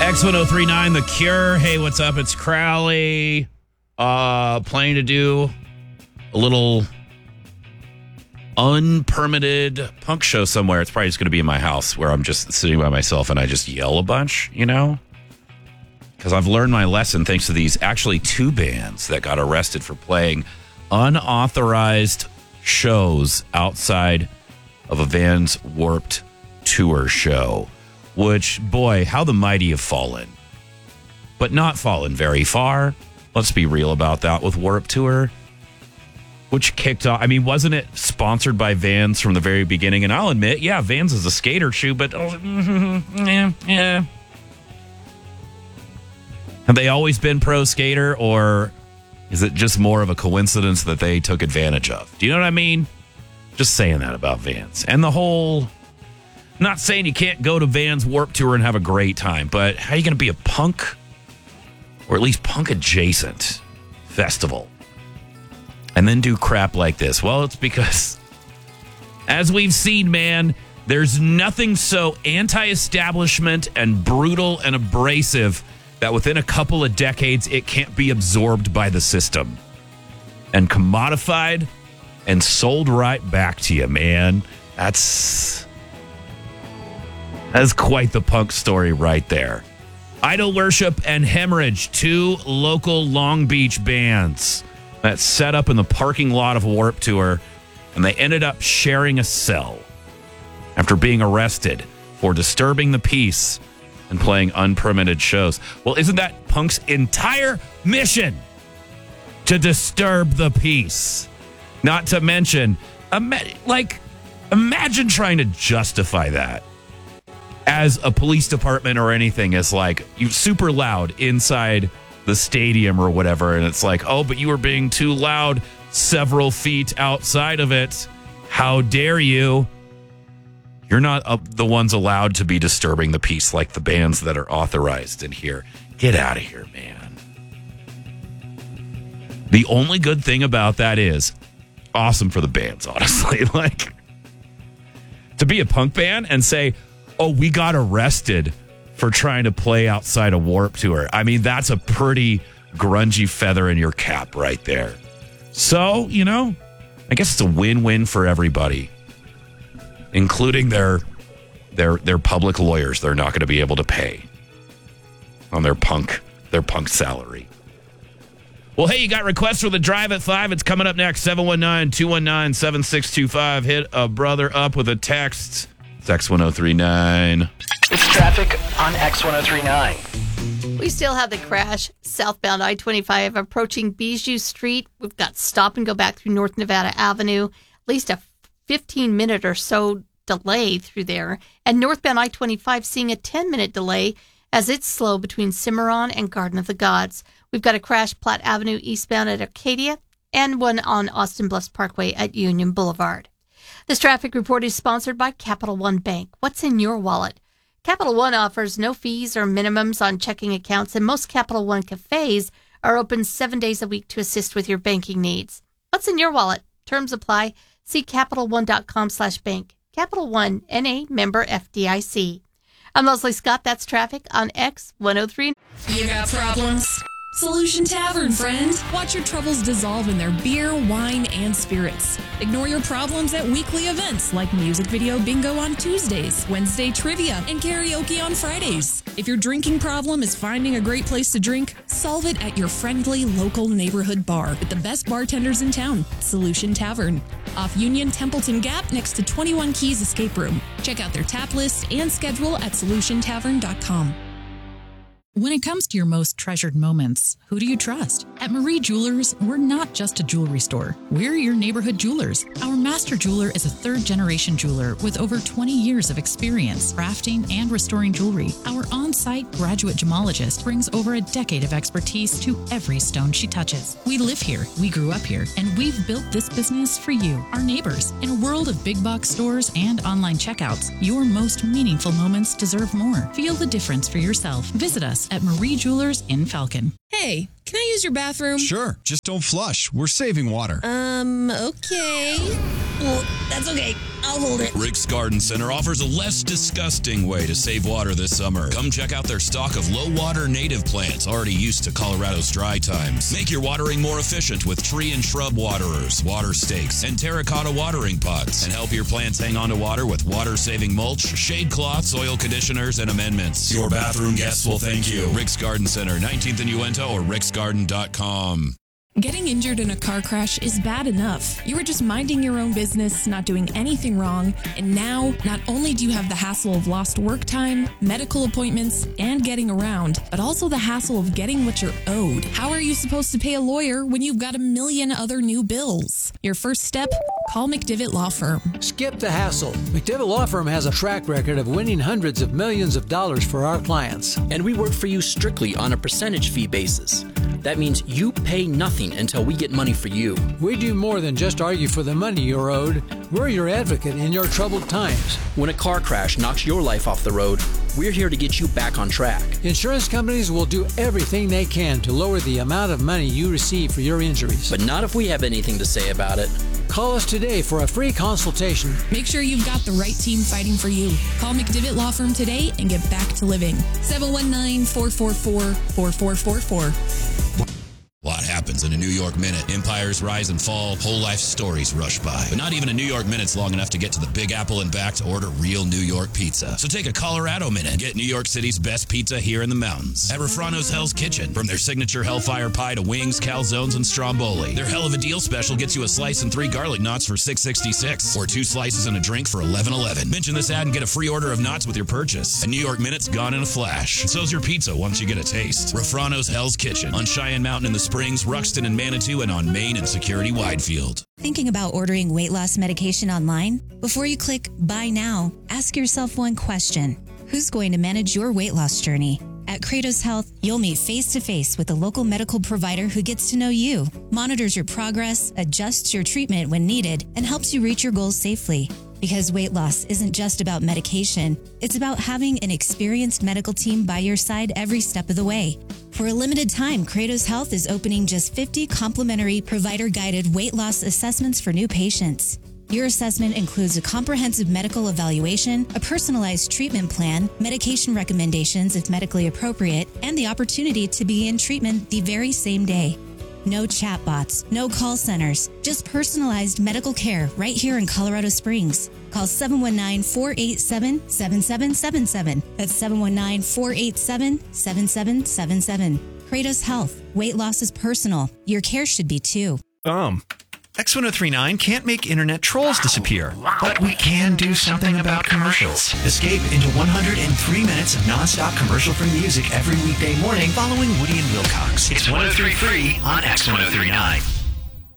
X1039, The Cure. Hey, what's up? It's Crowley. Planning to do a little unpermitted punk show somewhere. It's probably just going to be in my house where I'm just sitting by myself and I just yell a bunch, you know? Because I've learned my lesson thanks to these actually two bands that got arrested for playing unauthorized shows outside of a Vans Warped Tour show. Which, boy, how the mighty have fallen. But not fallen very far. Let's be real about that with Warped Tour. Which kicked off, I mean, wasn't it sponsored by Vans from the very beginning? And I'll admit, yeah, Vans is a skater shoe, but yeah. Have they always been pro skater, or is it just more of a coincidence that they took advantage of? Do you know what I mean? Just saying that about Vans. And the whole, not saying you can't go to Vans Warped Tour and have a great time, but how are you going to be a punk, or at least punk adjacent festival, and then do crap like this? Well, it's because, as we've seen, man, there's nothing so anti-establishment and brutal and abrasive that within a couple of decades, it can't be absorbed by the system and commodified and sold right back to you, man. That's quite the punk story right there. Idol Worship and Hemorrhage, two local Long Beach bands that set up in the parking lot of Warped Tour, and they ended up sharing a cell after being arrested for disturbing the peace and playing unpermitted shows. Well, isn't that punk's entire mission? To disturb the peace. Not to mention, imagine trying to justify that as a police department or anything. Is like, you super loud inside the stadium or whatever, and it's like, oh, but you were being too loud several feet outside of it. How dare you? You're not the ones allowed to be disturbing the peace like the bands that are authorized in here. Get out of here, man. The only good thing about that is awesome for the bands, honestly. Like, to be a punk band and say, oh, we got arrested for trying to play outside a Warped Tour. I mean, that's a pretty grungy feather in your cap right there. So, you know, I guess it's a win-win for everybody, including their public lawyers. They're not going to be able to pay on their punk salary. Well, hey, you got requests for the Drive at 5. It's coming up next. 719-219-7625. Hit a brother up with a text. It's X1039. It's traffic on X1039. We still have the crash southbound I-25 approaching Bijou Street. We've got stop and go back through North Nevada Avenue. At least a 15-minute or so delay through there. And northbound I-25 seeing a 10-minute delay as it's slow between Cimarron and Garden of the Gods. We've got a crash Platte Avenue eastbound at Arcadia and one on Austin Bluffs Parkway at Union Boulevard. This traffic report is sponsored by Capital One Bank. What's in your wallet? Capital One offers no fees or minimums on checking accounts, and most Capital One cafes are open 7 days a week to assist with your banking needs. What's in your wallet? Terms apply. See CapitalOne.com/bank. Capital One, N.A., member FDIC. I'm Leslie Scott. That's traffic on X1039. You got problems? Solution Tavern, friend. Watch your troubles dissolve in their beer, wine, and spirits. Ignore your problems at weekly events like music video bingo on Tuesdays, Wednesday trivia, and karaoke on Fridays. If your drinking problem is finding a great place to drink, solve it at your friendly local neighborhood bar with the best bartenders in town, Solution Tavern. Off Union Templeton Gap next to 21 Keys Escape Room. Check out their tap list and schedule at solutiontavern.com. When it comes to your most treasured moments, who do you trust? At Marie Jewelers, we're not just a jewelry store. We're your neighborhood jewelers. Our master jeweler is a third-generation jeweler with over 20 years of experience crafting and restoring jewelry. Our on-site graduate gemologist brings over a decade of expertise to every stone she touches. We live here, we grew up here, and we've built this business for you, our neighbors. In a world of big box stores and online checkouts, your most meaningful moments deserve more. Feel the difference for yourself. Visit us at Marie Jewelers in Falcon. Hey, can I use your bathroom? Sure, just don't flush. We're saving water. Okay. Well, that's okay. I'll hold it. Rick's Garden Center offers a less disgusting way to save water this summer. Come check out their stock of low-water native plants already used to Colorado's dry times. Make your watering more efficient with tree and shrub waterers, water stakes, and terracotta watering pots. And help your plants hang on to water with water-saving mulch, shade cloths, soil conditioners, and amendments. Your bathroom guests will thank you. Rick's Garden Center, 19th and Uinta, or ricksgarden.com. Getting injured in a car crash is bad enough. You were just minding your own business, not doing anything wrong, and now not only do you have the hassle of lost work time, medical appointments, and getting around, but also the hassle of getting what you're owed. How are you supposed to pay a lawyer when you've got a million other new bills? Your first step? Call McDivitt Law Firm. Skip the hassle. McDivitt Law Firm has a track record of winning hundreds of millions of dollars for our clients. And we work for you strictly on a percentage fee basis. That means you pay nothing until we get money for you. We do more than just argue for the money you're owed. We're your advocate in your troubled times. When a car crash knocks your life off the road, we're here to get you back on track. Insurance companies will do everything they can to lower the amount of money you receive for your injuries. But not if we have anything to say about it. Call us today for a free consultation. Make sure you've got the right team fighting for you. Call McDivitt Law Firm today and get back to living. 719-444-4444. A lot happens in a New York minute. Empires rise and fall, whole life stories rush by. But not even a New York minute's long enough to get to the Big Apple and back to order real New York pizza. So take a Colorado minute and get New York City's best pizza here in the mountains. At Refrano's Hell's Kitchen. From their signature Hellfire Pie to wings, calzones, and stromboli. Their Hell of a Deal special gets you a slice and 3 garlic knots for $6.66. Or 2 slices and a drink for $11.11. Mention this ad and get a free order of knots with your purchase. A New York minute's gone in a flash. And so's your pizza once you get a taste. Refrano's Hell's Kitchen. On Cheyenne Mountain in the Springs, Ruxton and Manitou, and on Main and Security Widefield. Thinking about ordering weight loss medication online? Before you click Buy Now, ask yourself one question. Who's going to manage your weight loss journey? At Kratos Health, you'll meet face-to-face with a local medical provider who gets to know you, monitors your progress, adjusts your treatment when needed, and helps you reach your goals safely. Because weight loss isn't just about medication, it's about having an experienced medical team by your side every step of the way. For a limited time, Kratos Health is opening just 50 complimentary provider-guided weight loss assessments for new patients. Your assessment includes a comprehensive medical evaluation, a personalized treatment plan, medication recommendations if medically appropriate, and the opportunity to begin treatment the very same day. No chatbots, no call centers, just personalized medical care right here in Colorado Springs. Call 719-487-7777. That's 719-487-7777. Kratos Health. Weight loss is personal. Your care should be too. X1039 can't make internet trolls disappear, but we can do something about commercials. Escape into 103 minutes of nonstop commercial-free music every weekday morning following Woody and Wilcox. It's 103 free on X1039.